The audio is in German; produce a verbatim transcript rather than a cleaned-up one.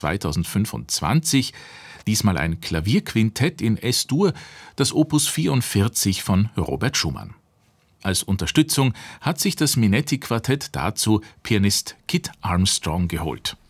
zweitausendfünfundzwanzig, diesmal ein Klavierquintett in Es-Dur, das Opus vierundvierzig von Robert Schumann. Als Unterstützung hat sich das Minetti-Quartett dazu Pianist Kit Armstrong geholt.